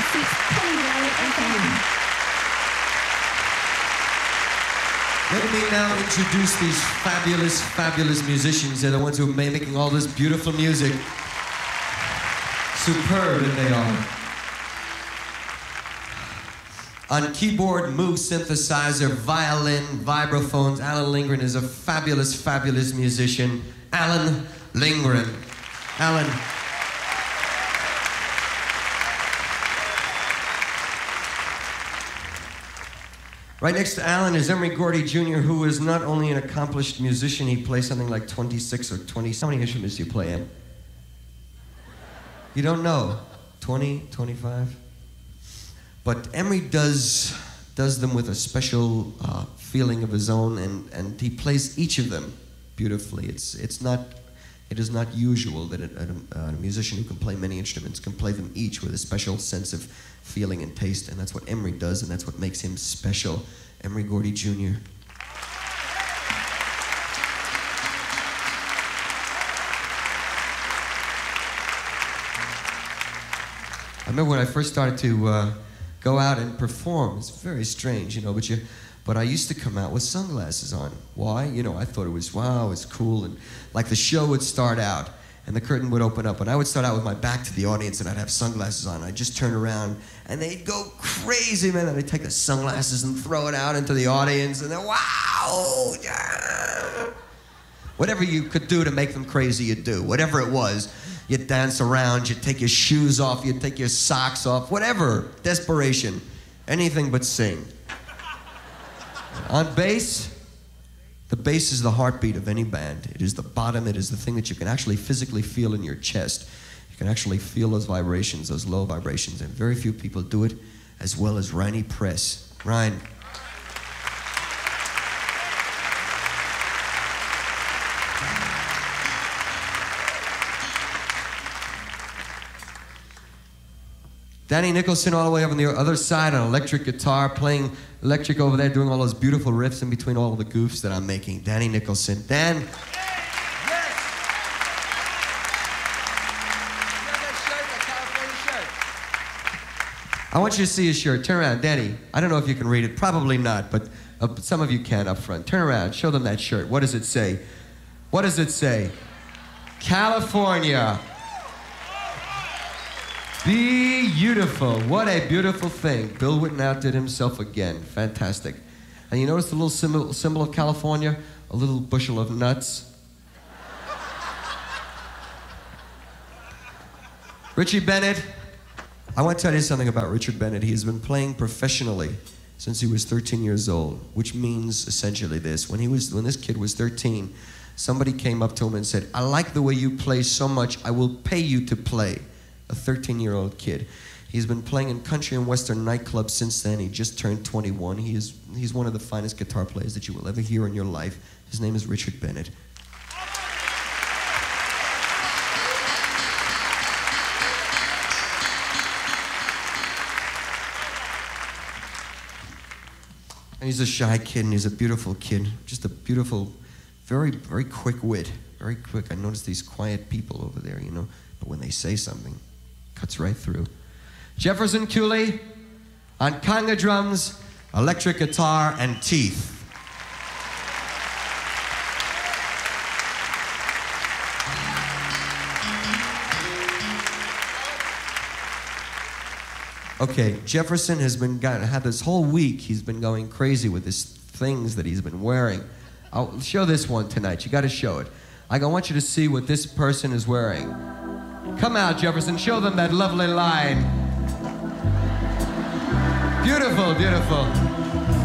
Let me now introduce these fabulous, fabulous musicians. They're the ones who are making all this beautiful music. Superb that they are. On keyboard, Moog synthesizer, violin, vibraphones, Alan Lindgren is a fabulous, fabulous musician. Alan Lindgren. Alan. Right next to Alan is Emery Gordy Jr., who is not only an accomplished musician, he plays something like 26 or 20. How many instruments do you play, Em? You don't know? 20, 25? But Emery does them with a special feeling of his own, and he plays each of them beautifully. It is not usual that a musician who can play many instruments can play them each with a special sense of feeling and taste, and that's what Emery does, and that's what makes him special. Emery Gordy Jr. I remember when I first started to go out and perform. It's very strange, but I used to come out with sunglasses on. Why? I thought it was, wow, it's cool, and like the show would start out, and the curtain would open up, and I would start out with my back to the audience, and I'd have sunglasses on. I'd just turn around, and they'd go crazy, man. And I'd take the sunglasses and throw it out into the audience, and then, wow! Yeah. Whatever you could do to make them crazy, you'd do. Whatever it was, you'd dance around, you'd take your shoes off, you'd take your socks off, whatever. Desperation. Anything but sing. On bass, the bass is the heartbeat of any band. It is the bottom. It is the thing that you can actually physically feel in your chest. You can actually feel those vibrations, those low vibrations, and very few people do it as well as Riney Press. Ryan. Danny Nicholson all the way up on the other side on electric guitar, playing electric over there, doing all those beautiful riffs in between all the goofs that I'm making. Danny Nicholson. Dan. Yes. I want you to see his shirt. Turn around, Danny. I don't know if you can read it. Probably not, but some of you can up front. Turn around. Show them that shirt. What does it say? What does it say? California. Beautiful. What a beautiful thing. Bill Witten outdid himself again. Fantastic. And you notice the little symbol of California? A little bushel of nuts. Richie Bennett. I want to tell you something about Richard Bennett. He has been playing professionally since he was 13 years old, which means essentially this. When this kid was 13, somebody came up to him and said, "I like the way you play so much, I will pay you to play." A 13-year-old kid. He's been playing in country and western nightclubs since then. He just turned 21. He's one of the finest guitar players that you will ever hear in your life. His name is Richard Bennett. And he's a shy kid, and he's a beautiful kid. Just a beautiful, very, very quick wit. Very quick. I noticed these quiet people over there, but when they say something, cuts right through. Jefferson Cooley on conga drums, electric guitar, and teeth. Okay, Jefferson has had this whole week, he's been going crazy with his things that he's been wearing. I'll show this one tonight. You got to show it. I want you to see what this person is wearing. Come out, Jefferson. Show them that lovely line. Beautiful, beautiful.